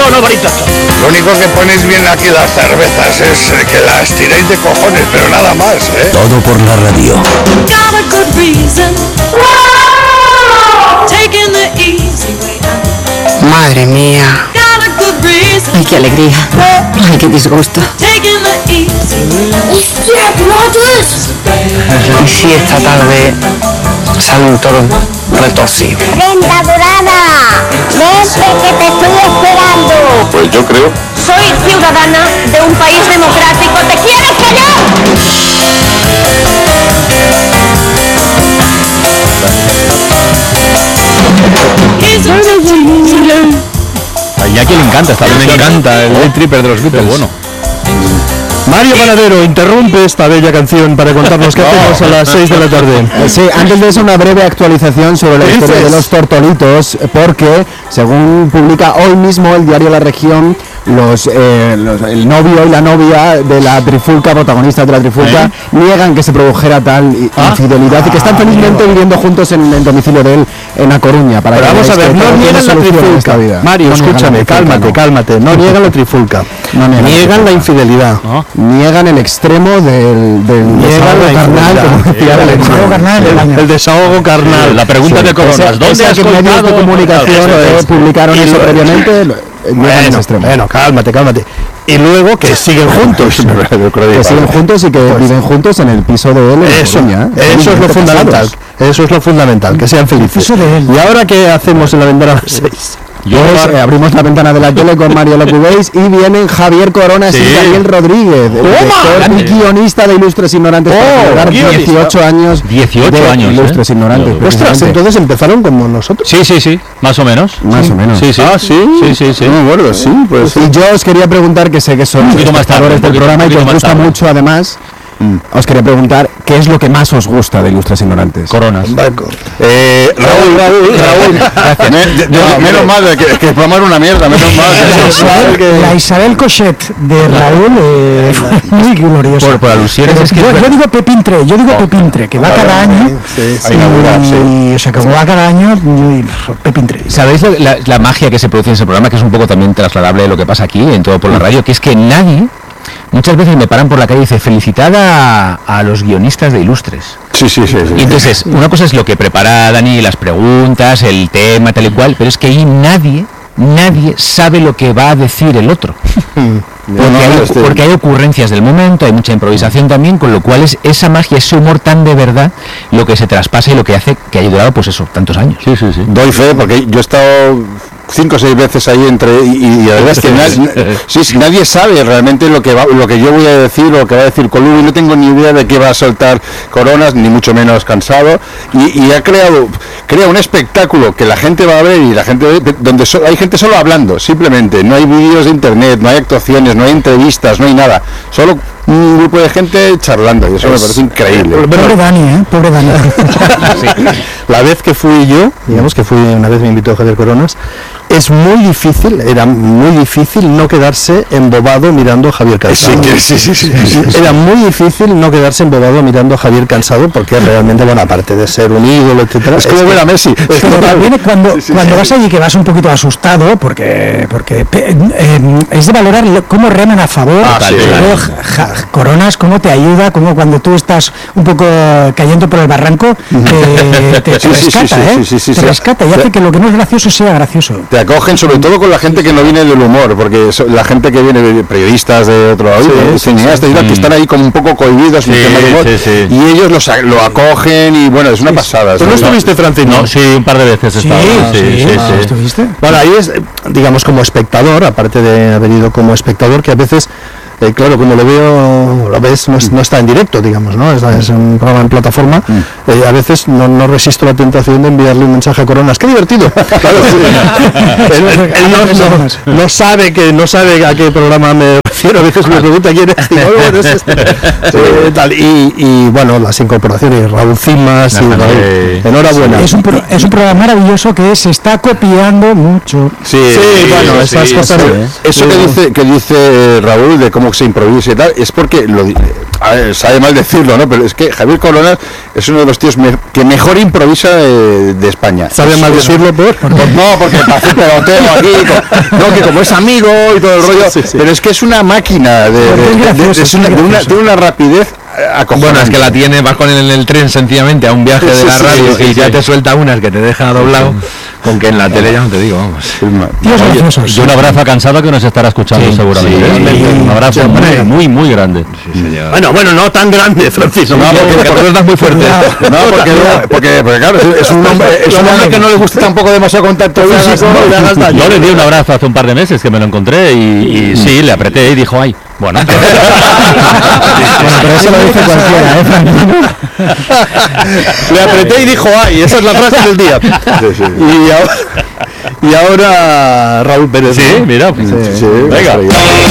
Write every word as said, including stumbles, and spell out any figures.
no, bonito. Lo único que ponéis bien aquí las cervezas es que las tiráis de cojones, pero nada más, ¿eh? Todo por la radio. Madre mía. Ay, qué alegría. Ay, qué disgusto. Y si esta tarde sale un toro retorcido. ¡Renta Dorada! ¡Vente que te estoy esperando! Pues yo creo. Soy ciudadana de un país democrático. ¿Te quieres callar? A Iñaki le encanta, esta me encanta el Day Tripper de los Beatles. Bueno. Mario Panadero interrumpe esta bella canción para contarnos qué hacemos a las seis de la tarde. Sí, antes de eso una breve actualización sobre la historia de los tortolitos, porque según publica hoy mismo el diario La Región, los, eh, los el novio y la novia de la trifulca, protagonistas de la trifulca, ¿Eh? niegan que se produjera tal ¿Ah? infidelidad y que están felizmente viviendo juntos en el domicilio de él en A Coruña. Para Pero vamos a ver, no niegan la trifulca. Mario, no escúchame, trifulca, cálmate, no. cálmate. No niegan la trifulca. No niegan, niegan la infidelidad. ¿No? Niegan el extremo del, del desahogo carnal, como decía el desahogo carnal. El, el desahogo carnal. La pregunta sí, de Coronas, ¿dónde has que medios de comunicación eh, publicaron eso previamente? Bueno, bueno, cálmate, cálmate. Y luego que siguen juntos. Que siguen juntos y que pues, viven juntos en el piso de él. Eso, Coruña, ¿eh? eso es lo fundamental. Eso es lo fundamental, que sean felices. ¿Y ahora qué hacemos en la ventana seis? Yo pues, eh, abrimos la ventana de la tele con Mario Locubéis y vienen Javier Coronas sí. y Daniel Rodríguez, el y guionista de Ilustres Ignorantes, oh, para dieciocho años. dieciocho años. Ilustres ¿eh? Ignorantes. Ostras, entonces empezaron como nosotros. Sí, sí, sí, más o menos. Más sí. o menos. Sí, sí. Ah, sí. Sí, sí, sí. No, bueno, sí, pues. Y yo os quería preguntar, que sé que son espectadores del programa y que os gusta mucho además. Mm. Os quería preguntar qué es lo que más os gusta de Ilustres Ignorantes. Coronas. Eh, Raúl, Raúl, Raúl. Me, yo, no, menos mal que, que el programa era una mierda, menos mal. Que... La Isabel Cochet de Raúl eh, fue muy gloriosa. Por, por alusiones es que yo, yo digo Pepintre, yo digo oh. Pepintre, que va oh, cada año. Sí, sí, y, sí. O sea, que va cada año Pepintre. ¿Sabéis la, la magia que se produce en ese programa, que es un poco también trasladable a lo que pasa aquí, en Todo por la Radio, que es que nadie... Muchas veces me paran por la calle y dice, felicidad a, a los guionistas de Ilustres. Sí, sí, sí, sí. Y entonces, una cosa es lo que prepara Dani, las preguntas, el tema, tal y cual, pero es que ahí nadie, nadie sabe lo que va a decir el otro. Porque hay, porque hay ocurrencias del momento, hay mucha improvisación también, con lo cual es esa magia, ese humor tan de verdad, lo que se traspasa y lo que hace que haya durado, pues eso, tantos años. Sí, sí, sí. Doy fe, porque yo he estado cinco o seis veces ahí entre y, y la verdad es que nadie, sí, sí, nadie sabe realmente lo que va, lo que yo voy a decir o lo que va a decir Colubi, y no tengo ni idea de qué va a soltar Coronas, ni mucho menos Cansado, y, y ha creado crea un espectáculo que la gente va a ver y la gente ve, donde so, hay gente solo hablando, simplemente, no hay vídeos de internet, no hay actuaciones, no hay entrevistas, no hay nada, solo un grupo de gente charlando, y eso es, me parece increíble. Pobre Dani, ¿eh? Pobre Dani. Sí. La vez que fui yo, digamos que fui una vez me invitó Javier Coronas, es muy difícil, era muy difícil no quedarse embobado mirando a Javier Cansado. Sí, sí, sí, sí, sí, sí. Era muy difícil no quedarse embobado mirando a Javier Cansado, porque realmente, bueno, aparte de ser un ídolo, etcétera, es, es como ver a Messi. Es pero también cuando, sí, sí, cuando sí. vas allí que vas un poquito asustado, porque porque eh, es de valorar cómo reman a favor, ah, sí, luego, ja, Coronas, cómo te ayuda, cómo cuando tú estás un poco cayendo por el barranco, te, te, te sí, rescata, sí, sí, ¿eh? Sí, sí, sí, te sí, rescata y hace que lo que no es gracioso sea gracioso. Te acogen sobre todo con la gente que no viene del humor, porque la gente que viene de periodistas de otro lado, sí, cineastas sí, sí, que están ahí como un poco cohibidos en sí, el tema de humor, sí, sí. y ellos los, lo acogen y bueno, es una pasada. ¿Tú no estuviste, Francis? No, sí, un par de veces sí, estaba. Sí, sí, sí, ah, sí. ¿Estuviste? Bueno, ahí es, digamos, como espectador, aparte de haber ido como espectador, que a veces... Eh, claro, cuando lo veo, lo ves, no, es, no está en directo, digamos, ¿no? Es, es un programa en plataforma. Eh, a veces no, no resisto la tentación de enviarle un mensaje a Coronas. ¡Qué divertido! Claro, sí. él, él no, no, no sabe que no sabe a qué programa me refiero. A veces me pregunta quién es. Digo, bueno, es este. eh, tal. Y, y bueno, las incorporaciones, Raúl Cimas y Raúl, enhorabuena. Es un, pro, es un programa maravilloso que se está copiando mucho. Sí, sí, sí bueno, sí, esas sí, cosas. Sí. Eso que dice, que dice Raúl de cómo se improvisa y tal, es porque lo, a ver, sabe mal decirlo, ¿no? Pero es que Javier Coronas es uno de los tíos me, que mejor improvisa de, de España. ¿Sabe mal decirlo por? por no, porque hace peloteo aquí, con, no, que como es amigo y todo el rollo, sí, sí, sí. Pero es que es una máquina de, de, de, de, de, es una, de, una, de una rapidez acojonante. Bueno, es que la tiene, vas con él en el tren sencillamente a un viaje de la radio sí, sí, y ya sí. te suelta unas que te deja doblado, con que en la tele ya no te digo, vamos. Y un abrazo cansado que nos estará escuchando sí, seguramente. Sí, sí. Un abrazo sí, muy, muy, muy grande. Sí, bueno, bueno, no tan grande, Francisco. No, porque porque estás muy fuerte. No, no porque, porque, porque claro, es un hombre, es un hombre que no le gusta tampoco demasiado contacto físico. Yo le di un abrazo hace un par de meses que me lo encontré y, y sí, le apreté y dijo, ay, bueno. Bueno, pero eso lo dice cualquiera, ¿eh, Le apreté y dijo, ay, esa es la frase del día. Sí, sí. Y, ahora, y ahora Raúl Pérez. Sí, mira, pues, sí, sí, venga.